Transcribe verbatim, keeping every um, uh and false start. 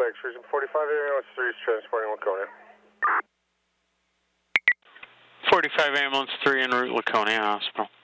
X, Region forty-five, ambulance three is transporting Laconia. forty-five ambulance three en route Laconia Hospital.